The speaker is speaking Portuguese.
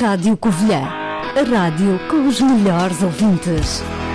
Rádio Covilhã, a rádio com os melhores ouvintes.